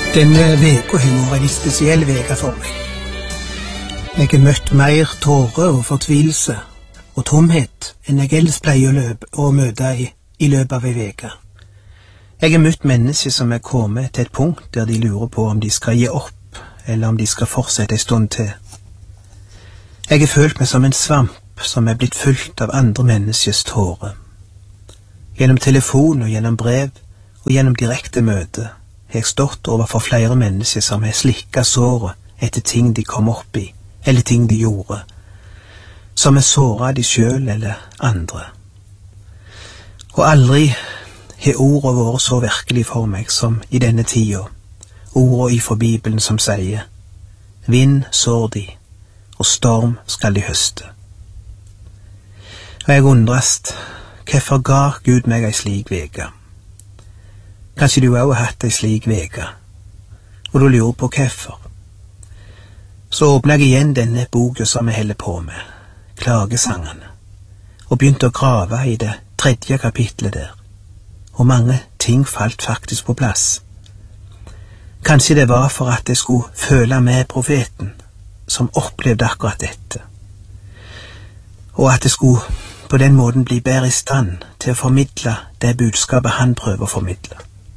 Denne veka har vært en spesiell veka for meg. Jeg har møtt mer tårer og fortvilelse og tomhet enn jeg ellers pleier å møte i løpet av en veke. Jeg har møtt mennesker som er kommet til et punkt der de lurer på om de skal gi opp, eller om de skal fortsette en stund til. Jeg har følt meg som en svamp som er blitt fylt av andre menneskers tårer. Gjennom telefon og gjennom brev og gjennom direkte møte har jeg stått overfor flere mennesker som har slikket såret etter ting de kom opp i, eller ting de gjorde, som er såret de selv eller andre. Og aldri har ordene vært så virkelig for meg som i denne tida, ordene ifra Bibelen som sier, vind sår de, og storm skal de høste. Og jeg undrast, hvorfor ga Gud meg ei slik veke? Kanskje du også har hatt ei slik veke, og du lurer på hvorfor. Så åpnet jeg igjen denne boka som jeg holder på med, Klagesangene, og begynte å grave i det 3. kapitlet der, og mange ting falt faktisk på plass. Kanskje det var for at jeg skulle føle med profeten, som opplevde akkurat dette, og at jeg skulle på den måten bli bedre i stand til å formidle det budskapet han prøver å formidle.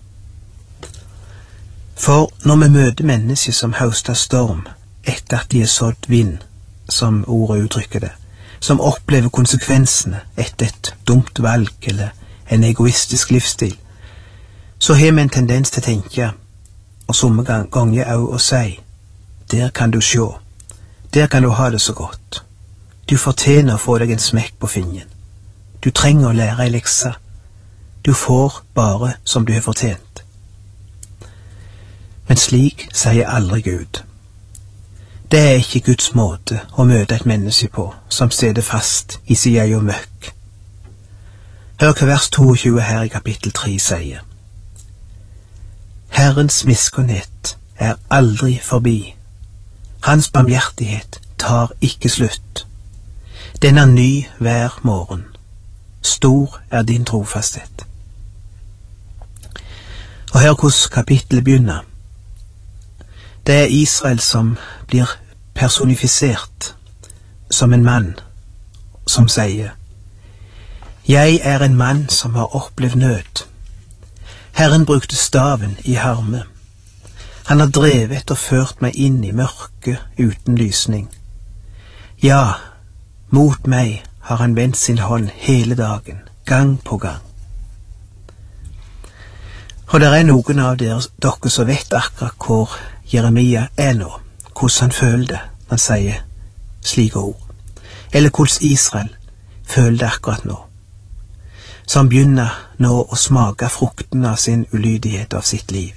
For når vi møter mennesker som høster storm etter at de har sådd vind, som ordet uttrykker det, som opplever konsekvensene etter et dumt valg eller en egoistisk livsstil, så har vi en tendens til å tenke, og somme ganger også å si, der kan du se, der kan du ha det så godt. Du fortjener å få deg en smekk på fingeren. Du trenger å lære en lekse. Du får bare som du har fortjent. Men slik sier aldri Gud. Det er ikke Guds måte å møte et menneske på som sitter fast i sin egen møkk. Hør hva vers 22 her i kapittel 3 sier. Herrens miskunnhet er aldri forbi. Hans barmhjertighet tar ikke slutt. Den er ny hver morgen. Stor er din trofasthet. Og hør hvordan kapittelet begynner. Det er Israel som blir personifisert som en mann som sier, jeg er en mann som har opplevd nød. Herren brukte staven i harme. Han har drevet og ført meg inn i mørke uten lysning. Ja, mot meg har han vendt sin hånd hele dagen, gang på gang. Og det er noen av dere som vet akkurat hvor Jeremia er nå, hvordan han føler det når han sier slike ord, eller hvordan Israel føler det akkurat nå, som begynner nå å smake frukten av sin ulydighet av sitt liv.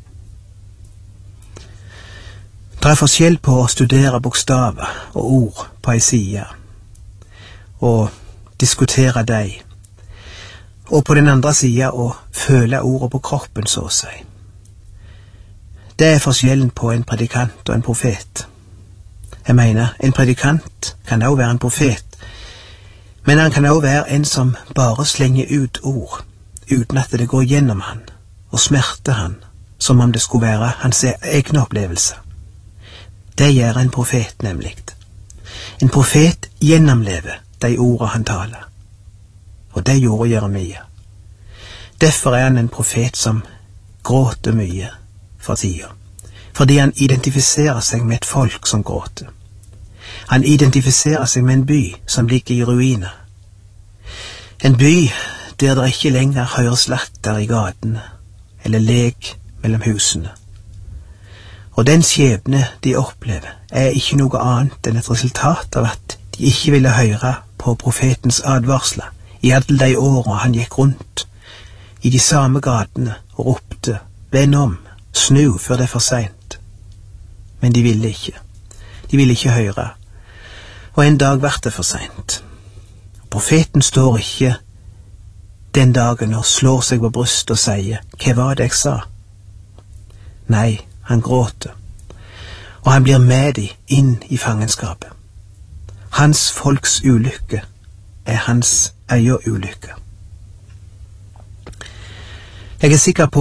Det er forskjell på å studere bokstaver og ord på en side, og diskutere deg, og på den andre siden å føle ordet på kroppen, så å si. Det er forskjellen på en predikant og en profet. Jeg mener, en predikant kan også være en profet, men han kan også være en som bare slenger ut ord, uten at det går gjennom han, og smerter han, som om det skulle være hans egne opplevelser. Det gjør en profet nemlig. En profet gjennomlever de ordene han taler. Og det gjorde Jeremia. Derfor er han en profet som gråter mye for tida. Fordi han identifiserer seg med et folk som gråter. Han identifiserer seg med en by som ligger i ruiner. En by der det ikke lenger høres latter i gatene, eller lek mellom husene. Og den skjebne de opplever er ikke noe annet enn et resultat av at de ikke ville høre på profetens advarsler i alle de årene han gikk rundt i de samme gatene og ropte, vend om, snu før det er for sent. Men de ville ikke. De ville ikke høre. Og en dag ble det for sent. Profeten står ikke den dagen og slår seg på brystet og sier, hva var det jeg sa? Nei, han gråter. Og han blir med de inn i fangenskapet. Hans folks ulykke er hans egen ulykke. Jeg er sikker på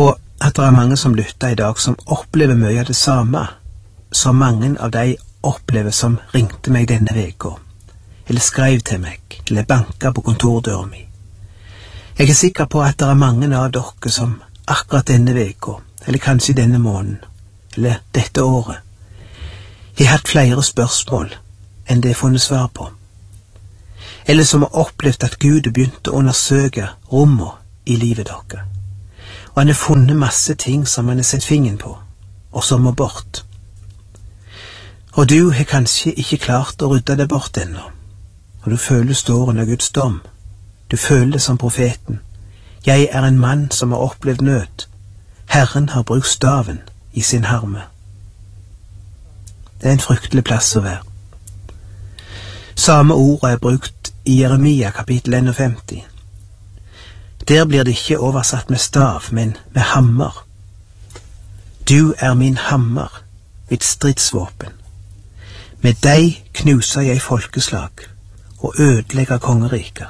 at det er mange som lytter i dag som opplever mye av det samme som mange av de opplever som ringte meg denne veka, eller skrev til meg, eller banka på kontordøra mi. Jeg er sikker på at det er mange av dere som akkurat denne veka, eller kanskje denne måneden, eller dette året, har hatt flere spørsmål enn det er funnet svar på, eller som har opplevd at Gud begynte å undersøke rommet i livet dere, og han har funnet masse ting som han har sett fingeren på, og som må bort. Og du har kanskje ikke klart å rydde det bort ennå, og du føler står under Guds dom. Du føler som profeten. Jeg er en mann som har opplevd nød. Herren har brukt staven i sin harme. Det er en fryktelig plass å være. Samme ord er brukt i Jeremia kapittel 51. Der blir det ikke oversatt med stav, men med hammer. Du er min hammer, mitt stridsvåpen. Med deg knuser jeg folkeslag og ødelegger kongeriker.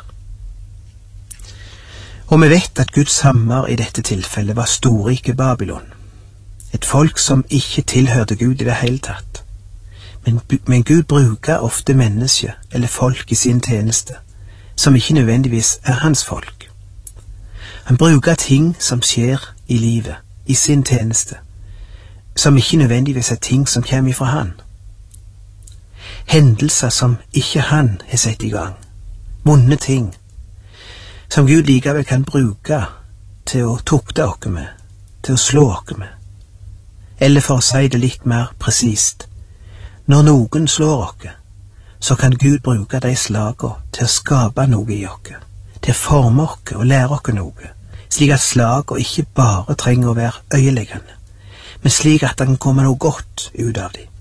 Og vi vet at Guds hammer i dette tilfellet var storrike Babylon, et folk som ikke tilhørte Gud i det hele tatt. Men Gud bruker ofte mennesker eller folk i sin tjeneste, som ikke nødvendigvis er hans folk. Han bruker ting som skjer i livet, i sin tjeneste, som ikke nødvendigvis er ting som kommer fra han. Hendelser som ikke han har sett i gang, vonde ting, som Gud likevel kan bruke til å tukte oss med, til å slå oss med. Eller for å si det litt mer presist, når noen slår oss, så kan Gud bruke de slagene til å skape noe i oss, til å forme oss og lære oss noe, slik at slagene ikke bare trenger å være øyeleggende, men slik at det kan komme noe godt ut av dem.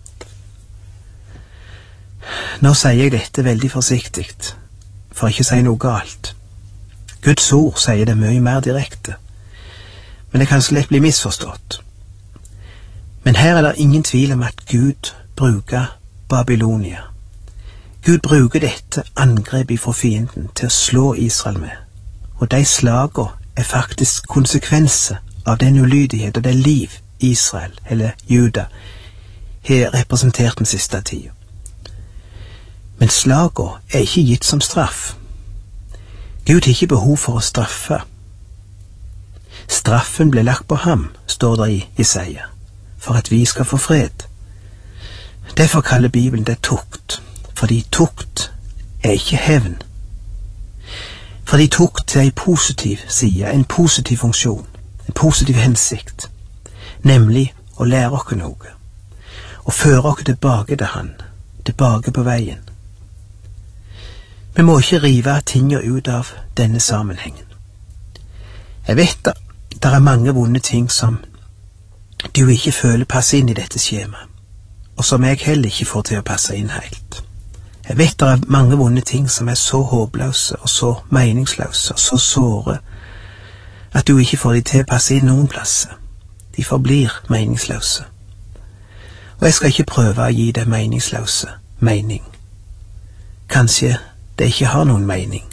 Nå sier jeg dette veldig forsiktig, for ikke å si noe galt. Guds ord sier det mye mer direkte, men det kan så lett bli misforstått. Men her er det ingen tvil om at Gud bruker Babylonia. Gud bruker dette angrepet fra fienden til å slå Israel med, og de slagene er faktisk konsekvenser av den ulydighet og det liv Israel, eller Juda, har representert den siste tiden. Men slagene er ikke gitt som straff. Gud har ikke behov for å straffe. Straffen ble lagt på ham, står det i Jesaja, for at vi skal få fred. Derfor kaller Bibelen det tukt, fordi tukt er ikke hevn. Fordi tukt er en positiv side, en positiv funksjon, en positiv hensikt, nemlig å lære oss noe, og føre oss tilbake til han, tilbake på veien. Vi må ikke rive tingene ut av denne sammenhengen. Jeg vet at det er mange vonde ting som du ikke føler passer inn i dette skjemaet, og som jeg heller ikke får til å passe inn helt. Jeg vet det er mange vonde ting som er så håpløse og så meningsløse og så såre at du ikke får de til å passe inn noen plasser. De forblir meningsløse. Og jeg skal ikke prøve å gi det meningsløse mening. Kanskje det ikke har noen mening.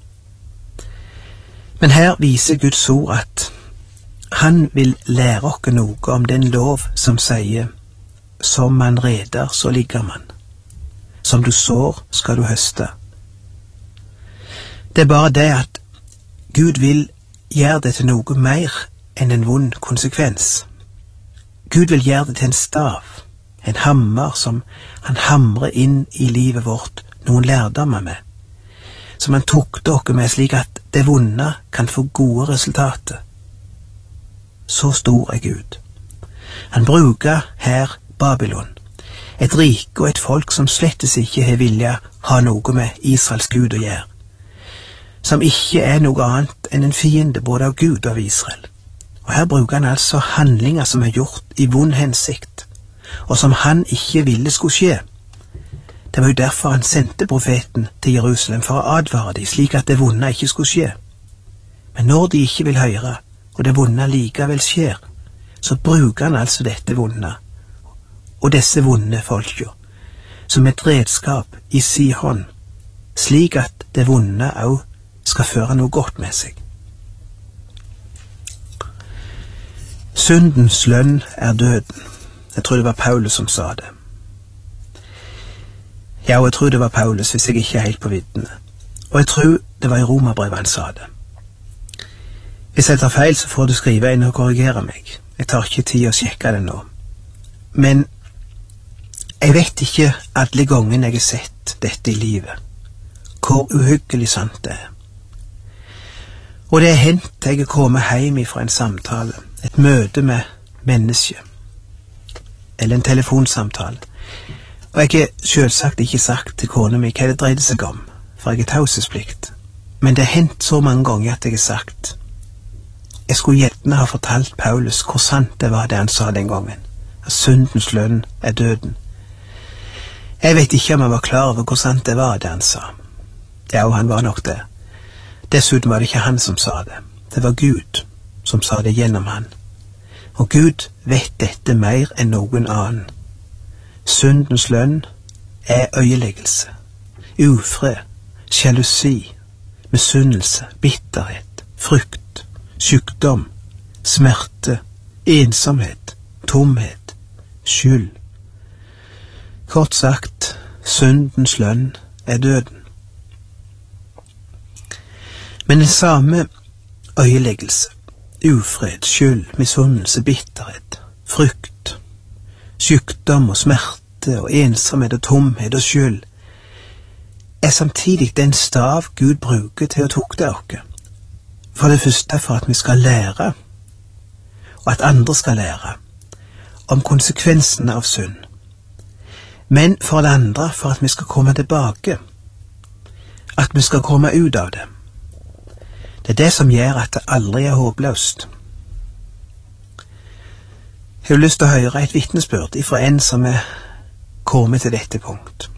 Men her viser Guds ord at han vil lære oss noe om den lov som sier som man reder, så ligger man. Som du sår, skal du høste. Det er bare det at Gud vil gjøre det til noe mer enn en vond konsekvens. Gud vil gjøre det til en stav, en hammer som han hamrer inn i livet vårt noen lærdommer med, som han tukter oss med slik at det vonde kan få gode resultater. Så stor er Gud. Han bruker her Babylon, et rike og et folk som slettes ikke har vilja ha noe med Israels Gud å gjøre, som ikke er noe annet enn en fiende både av Gud og av Israel. Og her bruker han altså handlinger som er gjort i vond hensikt, og som han ikke ville skulle skje. Det var jo derfor han sendte profeten til Jerusalem for å advare dem, slik at det vonde ikke skulle skje. Men når de ikke vil høre, og det vonde likevel skjer, så bruker han altså dette vonde, og disse vonde folka, som et redskap i sin hånd, slik at det vonde også skal føre noe godt med seg. Syndens lønn er døden. Jeg tror det var Paulus som sa det. Ja, og jeg tror det var Paulus, hvis jeg ikke er helt på viddene. Og jeg tror det var i Romerbrevet han sa det. Hvis jeg tar feil, så får du skrive inn og korrigere meg. Jeg tar ikke tid å sjekke det nå. Men jeg vet ikke alle gangene jeg har sett dette i livet, hvor uhyggelig sant det er. Og det er hendt jeg er kommet hjem fra en samtale, et møte med menneske, eller en telefonsamtale, og jeg har selvsagt ikke sagt til kona mi hva det dreide seg om, for jeg er taushetsplikt, men det er hendt så mange ganger at jeg har sagt, jeg skulle gjerne ha fortalt Paulus hvor sant det var det han sa den gangen, at syndens lønn er døden. Jeg vet ikke om han var klar over hvor sant det var det han sa. Ja, og han var nok det. Dessuten var det ikke han som sa det. Det var Gud som sa det gjennom han. Og Gud vet dette mer enn noen annen. Syndens lønn er øyeleggelse, ufred, sjalusi, misunnelse, bitterhet, frykt, sykdom, smerte, ensomhet, tomhet, skyld. Kort sagt, syndens lønn er døden. Men den samme øyeleggelse, ufred, skyld, misunnelse, bitterhet, frykt, sykdom og smerte og ensomhet og tomhet og skyld, er samtidig den stav Gud bruker til å tukte oss. For det første for at vi skal lære, og at andre skal lære, om konsekvensene av synd. Men for det andre for at vi skal komme tilbake, at vi skal komme ut av det. Det er det som gjør at det aldri er håpløst. Jeg har lyst til å høre et vitnesbyrd ifra en som er kommet til dette punkt.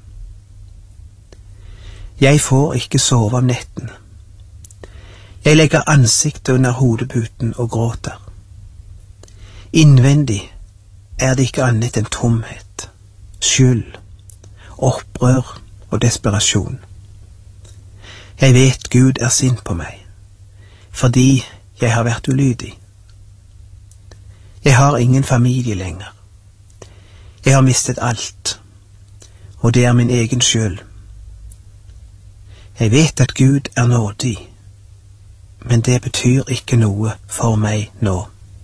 Jeg får ikke sove om netten. Jeg legger ansiktet under hodeputen og gråter. Innvendig er det ikke annet enn tomhet, skyld, opprør og desperasjon. Jeg vet Gud er sint på meg, fordi jeg har vært ulydig. Jeg har ingen familie lenger. Jeg har mistet alt, og det er min egen skyld. Jeg vet at Gud er nådig, men det betyr ikke noe for meg nå.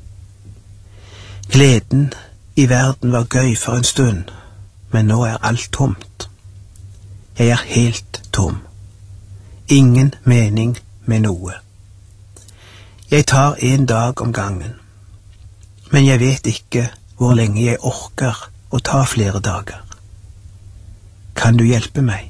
Gleden i verden var gøy for en stund, men nå er alt tomt. Jeg er helt tom. Ingen mening med noe. Jeg tar en dag om gangen, men jeg vet ikke hvor lenge jeg orker å ta flere dager. Kan du hjelpe meg?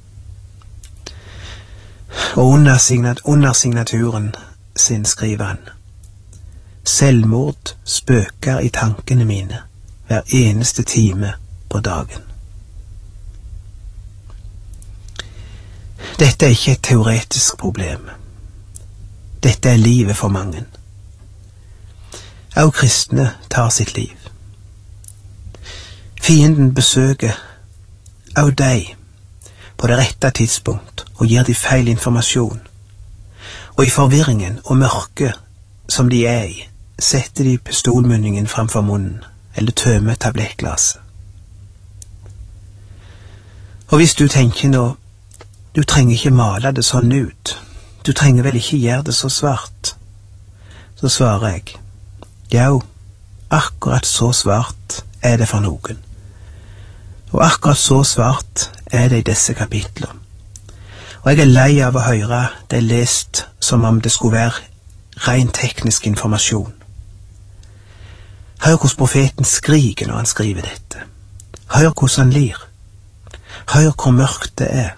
Og under signaturen sin skriver han: Selvmord spøker i tankene mine hver eneste time på dagen. Dette er ikke et teoretisk problem. Dette er livet for mange. Også kristne tar sitt liv. Fienden besøker også deg på det rette tidspunkt og gir de feil informasjon. Og i forvirringen og mørket som de er i, setter de pistolmunningen framfor munnen eller tømmer tablettglasset. Og hvis du tenker nå, du trenger ikke male det sånn ut, du trenger vel ikke gjøre det så svart, så svarer jeg, ja, akkurat så svart er det for noen. Og akkurat så svart er det i disse kapitler. Og jeg er lei av å høre det lest som om det skulle være ren teknisk informasjon. Hør hvordan profeten skriker når han skriver dette. Hør hvordan han lir. Hør hvor mørkt det er.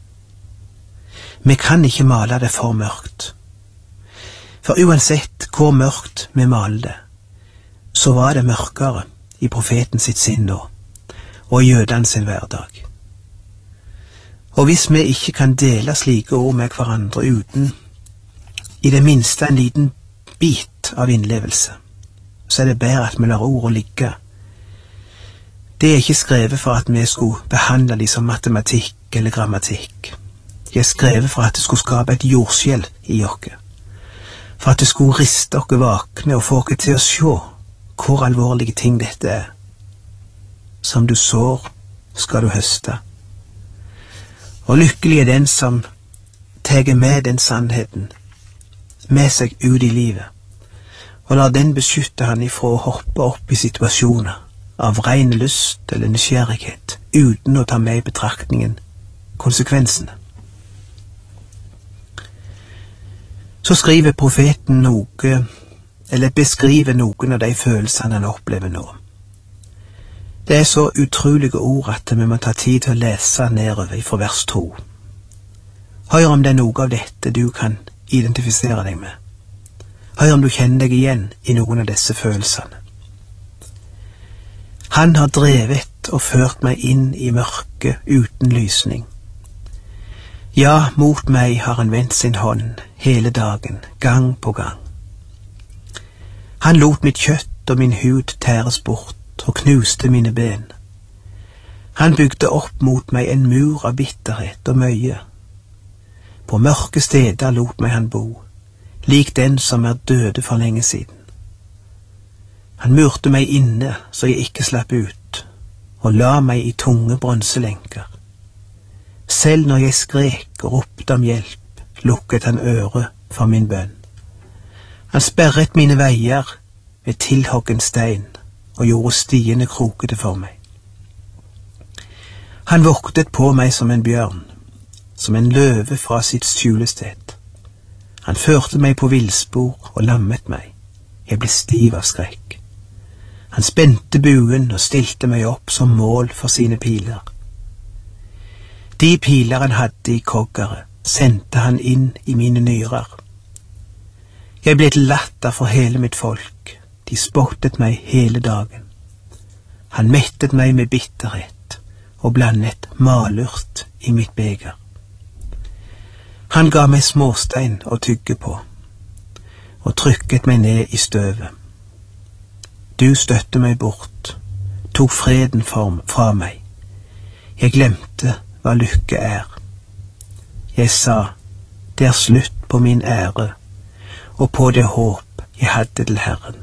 Vi kan ikke male det for mørkt. For uansett hvor mørkt vi maler det, så var det mørkere i profeten sitt sinn nå, og i jødene sin hverdag. Og hvis vi ikke kan dele slike ord med hverandre uten i det minste en liten bit av innlevelse, så er det bedre at vi lar ordet ligge. Det er ikke skrevet for at vi skulle behandle de som matematikk eller grammatikk. De er skrevet for at det skulle skape et jordskjelv i oss, for at det skulle riste oss vakne og få oss til å se hvor alvorlige ting dette er. Som du sår, skal du høste. Og lykkelig er den som teger med den sannheten med seg ut i livet, og lar den beskytte han ifra å hoppe opp i situasjoner av ren lyst eller nysgjerrighet, uten å ta med i betraktningen konsekvensene. Så skriver profeten noe, eller beskriver noen av de følelsene han opplever nå. Det er så utrolige ord at vi må ta tid til å lese nedover fra vers 2. Hør om det er noe av dette du kan identifisere deg med. Hør om du kjenner deg igjen i noen av disse følelsene. Han har drevet og ført meg inn i mørket uten lysning. Ja, mot meg har han vendt sin hånd hele dagen, gang på gang. Han lot mitt kjøtt og min hud tæres bort og knuste mine ben. Han bygde opp mot meg en mur av bitterhet og møye. På mørke steder lot meg han bo, lik den som er døde for lenge siden. Han murte meg inne så jeg ikke slapp ut, og la meg i tunge bronselenker. Selv når jeg skrek og ropte om hjelp, lukket han øret for min bønn. Han sperret mine veier med tilhoggen stein og gjorde stiene krokete for meg. Han voktet på meg som en bjørn, som en løve fra sitt skjulested. Han førte meg på villspor og lammet meg. Jeg ble stiv av skrekk. Han spente buen og stilte meg opp som mål for sine piler. De piler han hadde i koggeret, sendte han inn i mine nyrer. Jeg ble til latter for hele mitt folk. De spottet meg hele dagen. Han mettet meg med bitterhet og blandet malurt i mitt beger. Han ga meg småstein å tygge på og trykket meg ned i støvet. Du støtte meg bort, tok freden fra meg. Jeg glemte hva lykke er. Jeg sa, det er slutt på min ære og på det håp jeg hadde til Herren.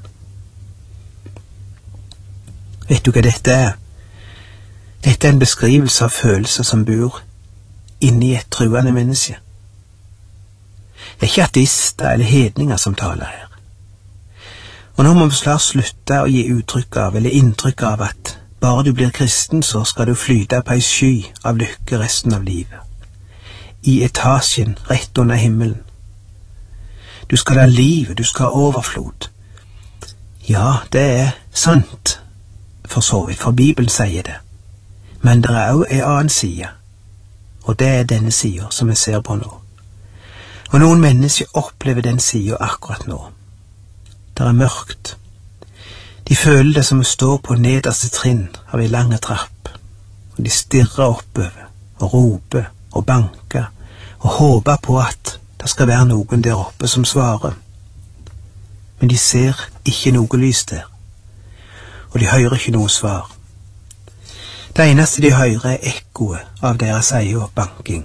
Vet du hva dette er? Dette er en beskrivelse av følelser som bor inni et truende menneske. Det er ikke ateister eller hedninger som taler her. Og nå må vi snart slutte å gi uttrykk av eller inntrykk av at bare du blir kristen, så skal du flyte på ei sky av lykke resten av livet. I etasjen rett under himmelen. Du skal ha liv, du skal ha overflod. Ja, det er sant, for så vidt, for Bibelen sier det. Men det er også en annen side, og det er denne siden som vi ser på nå. Og noen mennesker opplever den siden akkurat nå. Det er mørkt. De føler det som å stå på nederste trinn av en lang trapp, og de stirrer oppover og roper og banker og håper på at det skal være noen der oppe som svarer. Men de ser ikke noe lys der, og de hører ikke noe svar. Det eneste de hører er ekkoet av deres egen banking.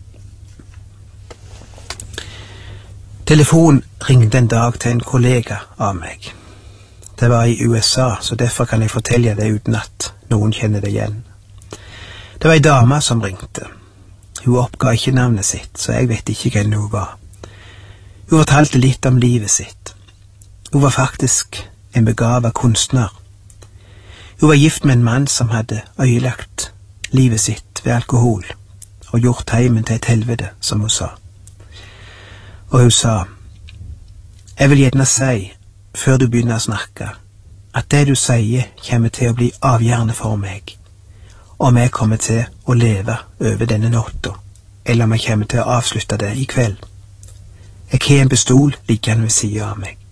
Telefonen ringte en dag til en kollega av meg. Det var i USA, så derfor kan jeg fortelle det uten at noen kjenner det igjen. Det var en dame som ringte. Hun oppga ikke navnet sitt, så jeg vet ikke hvem hun var. Hun fortalte litt om livet sitt. Hun var faktisk en begavet kunstner. Hun var gift med en mann som hadde ødelagt livet sitt ved alkohol og gjort heimen til et helvete, som hun sa. Og hun sa, jeg vil gjerne si, før du begynner å snakke, at det du sier kommer til å bli avgjørende for meg, om jeg kommer til å leve over denne natta, eller om jeg kommer til å avslutte det i kveld. Jeg har en pistol liggende ved siden av meg.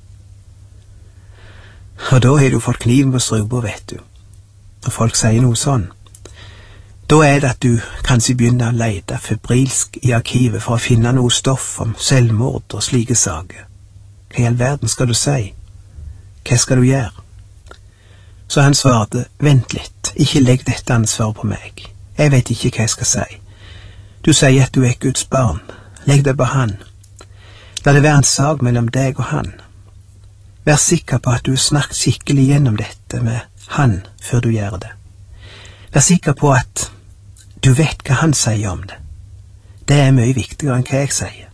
Og da har du fått kniven på strupa, vet du. Og folk sier noe sånn. Da er det at du kanskje begynner å lete febrilsk i arkivet for å finne noe stoff om selvmord og slike saker. Hva i all verden skal du si? Hva skal du gjøre? Så han svarte, vent litt, ikke legg dette ansvaret på meg. Jeg vet ikke hva jeg skal si. Du sier at du er Guds barn. Legg det på han. La det være en sak mellom deg og han. Vær sikker på at du snakker skikkelig gjennom dette med han før du gjør det. Vær sikker på at du vet hva han sier om det. Det er mye viktigere enn hva jeg sier.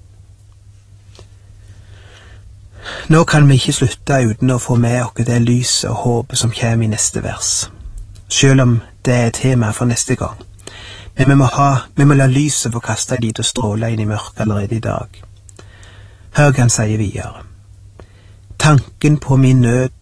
Nå kan vi ikke slutte uten å få med oss det lyset og håpet som kommer i neste vers, selv om det er tema for neste gang. Men vi må la lyset få kaste en liten stråle inn i mørket allerede i dag. Hør hva han sier videre. Tanken på min nød